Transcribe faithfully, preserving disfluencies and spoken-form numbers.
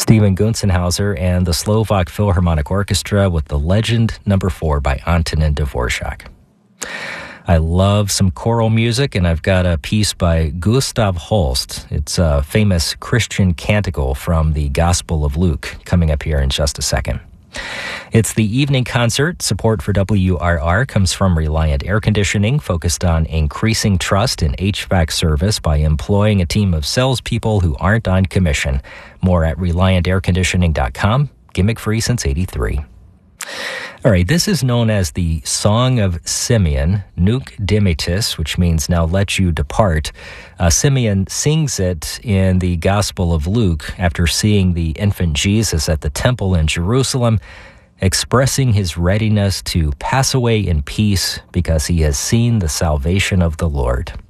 Stephen Gunzenhauser and the Slovak Philharmonic Orchestra with the Legend Number Four by Antonin Dvorak. I love some choral music, and I've got a piece by Gustav Holst. It's a famous Christian canticle from the Gospel of Luke, coming up here in just a second. It's the evening concert. Support for W R R comes from Reliant Air Conditioning, focused on increasing trust in H V A C service by employing a team of salespeople who aren't on commission. More at reliant air conditioning dot com. Gimmick free since eighty-three. All right, this is known as the Song of Simeon, Nunc Dimittis, which means now let you depart. Uh, Simeon sings it in the Gospel of Luke after seeing the infant Jesus at the temple in Jerusalem, expressing his readiness to pass away in peace because he has seen the salvation of the Lord.